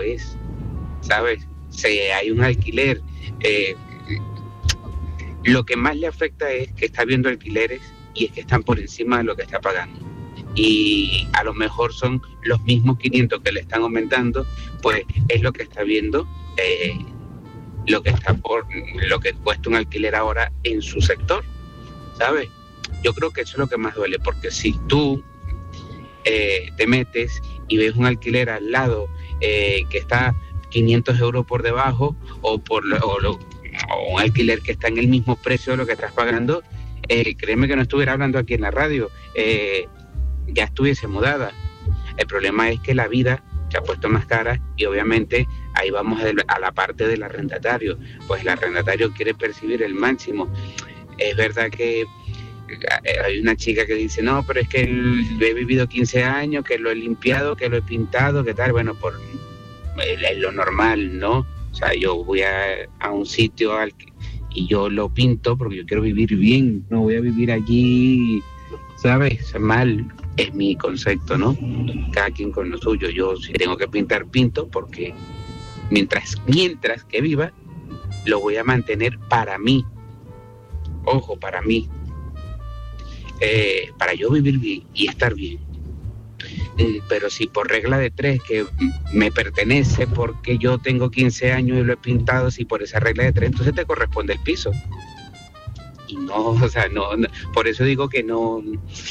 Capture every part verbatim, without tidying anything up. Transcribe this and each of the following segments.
es, ¿sabes? Si hay un alquiler, eh, lo que más le afecta es que está viendo alquileres y es que están por encima de lo que está pagando. Y a lo mejor son los mismos quinientos que le están aumentando, pues es lo que está viendo, eh, lo que está por lo que cuesta un alquiler ahora en su sector, ¿sabes? Yo creo que eso es lo que más duele, porque si tú eh, te metes y ves un alquiler al lado eh, que está quinientos euros por debajo, o por o, lo, o un alquiler que está en el mismo precio de lo que estás pagando, eh, créeme que no estuviera hablando aquí en la radio, eh, ya estuviese mudada. El problema es que la vida se ha puesto más cara y obviamente ahí vamos a la parte del arrendatario. Pues el arrendatario quiere percibir el máximo. Es verdad que hay una chica que dice, no, pero es que he vivido quince años, que lo he limpiado, que lo he pintado, que tal. Bueno, por es lo normal, ¿no? O sea, yo voy a, a un sitio al que, y yo lo pinto porque yo quiero vivir bien, no voy a vivir allí, ¿sabes? Mal. Es mi concepto, ¿no? Cada quien con lo suyo. Yo si tengo que pintar, pinto, porque mientras, mientras que viva, lo voy a mantener para mí. Ojo, para mí. Eh, para yo vivir bien y estar bien. Eh, pero si por regla de tres, que me pertenece porque yo tengo quince años y lo he pintado, si por esa regla de tres, entonces te corresponde el piso. Y no, o sea, no, no por eso digo que no...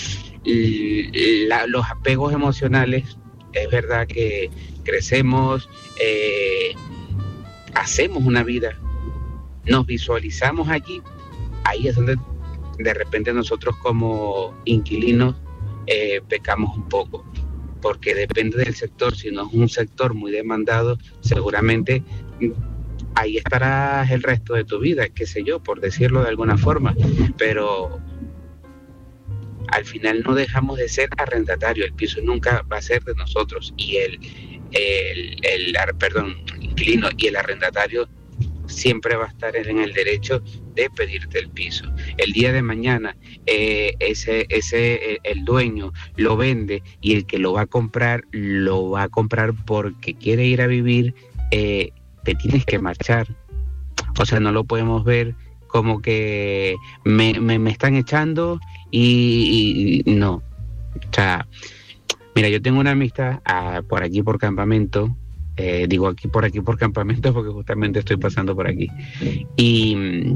La, los apegos emocionales, es verdad que crecemos, eh, hacemos una vida, nos visualizamos allí, ahí es donde de repente nosotros como inquilinos eh, pecamos un poco, porque depende del sector. Si no es un sector muy demandado, seguramente ahí estarás el resto de tu vida, qué sé yo, por decirlo de alguna forma, pero al final no dejamos de ser arrendatarios. El piso nunca va a ser de nosotros y el, el, el, el perdón, inquilino y el arrendatario siempre va a estar en el derecho de pedirte el piso. El día de mañana eh, ese, ese el dueño lo vende y el que lo va a comprar lo va a comprar porque quiere ir a vivir, eh, te tienes que marchar. O sea, no lo podemos ver como que me, me, me están echando y, y no. O sea, mira, yo tengo una amistad ah, por aquí por campamento, eh, digo aquí por aquí por campamento porque justamente estoy pasando por aquí, y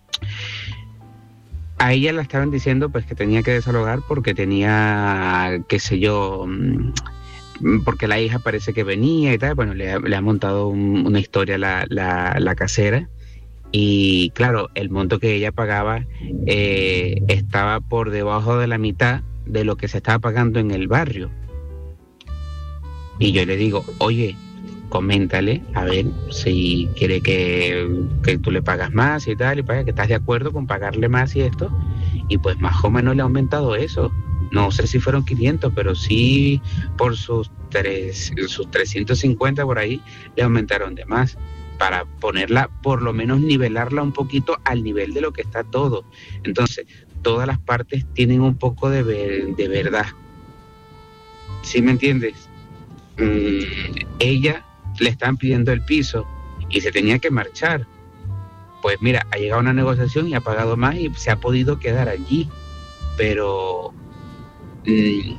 a ella la estaban diciendo pues que tenía que desalojar porque tenía, qué sé yo, porque la hija parece que venía y tal. Bueno, le, le ha montado un, una historia la, la, la casera. Y claro, el monto que ella pagaba eh, estaba por debajo de la mitad de lo que se estaba pagando en el barrio. Y yo le digo, oye, coméntale, a ver si quiere que, que tú le pagas más y tal, y para que estás de acuerdo con pagarle más y esto. Y pues más o menos le ha aumentado eso. No sé si fueron quinientos, pero sí por sus, tres, sus trescientos cincuenta por ahí le aumentaron de más, para ponerla, por lo menos nivelarla un poquito al nivel de lo que está todo. Entonces, todas las partes tienen un poco de, ver, de verdad. ¿Sí me entiendes? Mm, ella le están pidiendo el piso y se tenía que marchar. Pues mira, ha llegado a una negociación y ha pagado más y se ha podido quedar allí. Pero mm,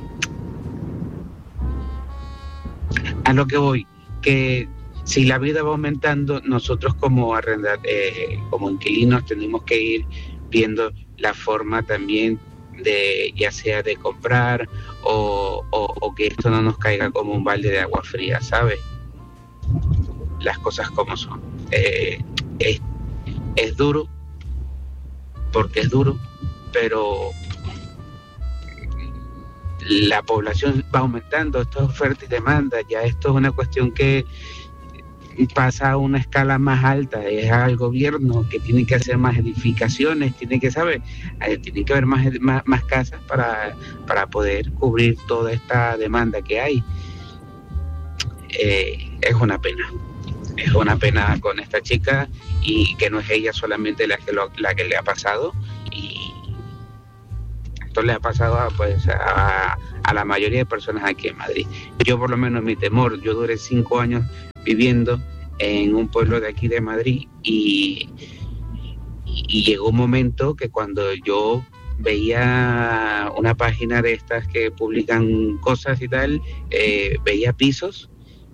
a lo que voy, que si la vida va aumentando, nosotros como arrendar, eh, como inquilinos tenemos que ir viendo la forma también de, ya sea de comprar o, o, o que esto no nos caiga como un balde de agua fría, ¿sabes? Las cosas como son. Eh, es, es duro, porque es duro, pero la población va aumentando, esto es oferta y demanda, ya esto es una cuestión que pasa a una escala más alta, es al gobierno que tiene que hacer más edificaciones, tiene que saber, tiene que haber más, más, más casas para, para poder cubrir toda esta demanda que hay. Eh, es una pena, es una pena con esta chica, y que no es ella solamente la que, lo, la que le ha pasado, y esto le ha pasado a, pues, a, a la mayoría de personas aquí en Madrid. Yo por lo menos mi temor, yo duré cinco años viviendo en un pueblo de aquí de Madrid y, y llegó un momento que cuando yo veía una página de estas que publican cosas y tal, eh, veía pisos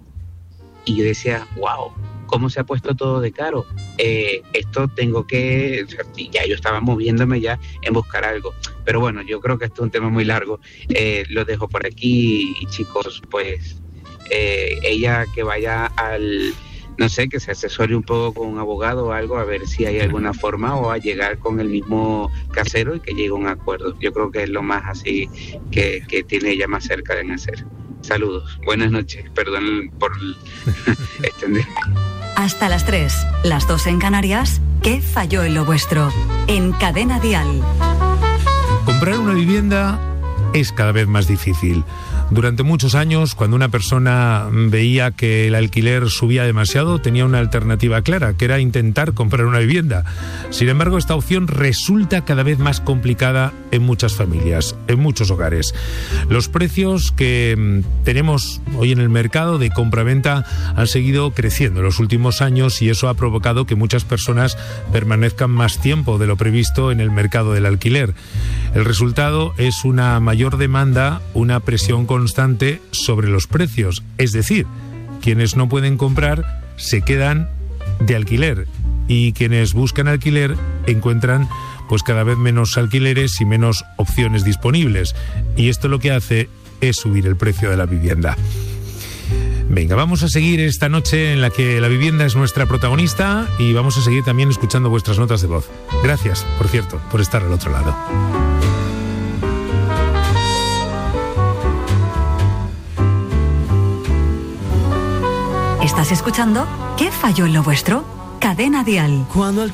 y yo decía, wow, ¿cómo se ha puesto todo de caro? Eh, esto tengo que... O sea, ya yo estaba moviéndome ya en buscar algo. Pero bueno, yo creo que esto es un tema muy largo. Eh, lo dejo por aquí y chicos, pues eh, ella que vaya al... No sé, que se asesore un poco con un abogado o algo, a ver si hay alguna forma o a llegar con el mismo casero y que llegue a un acuerdo. Yo creo que es lo más así que, que tiene ella más cerca de nacer. Saludos, buenas noches, perdón por extenderme. Hasta las tres, las dos en Canarias. ¿Qué falló en lo vuestro? En Cadena Dial. Comprar una vivienda es cada vez más difícil. Durante muchos años, cuando una persona veía que el alquiler subía demasiado, tenía una alternativa clara, que era intentar comprar una vivienda. Sin embargo, esta opción resulta cada vez más complicada en muchas familias, en muchos hogares. Los precios que tenemos hoy en el mercado de compraventa han seguido creciendo en los últimos años y eso ha provocado que muchas personas permanezcan más tiempo de lo previsto en el mercado del alquiler. El resultado es una mayor demanda, una presión constante sobre los precios. Es decir, quienes no pueden comprar se quedan de alquiler y quienes buscan alquiler encuentran pues cada vez menos alquileres y menos opciones disponibles. Y esto lo que hace es subir el precio de la vivienda. Venga, vamos a seguir esta noche en la que la vivienda es nuestra protagonista y vamos a seguir también escuchando vuestras notas de voz. Gracias, por cierto, por estar al otro lado. ¿Estás escuchando? ¿Qué falló en lo vuestro? Cadena Dial. Cuando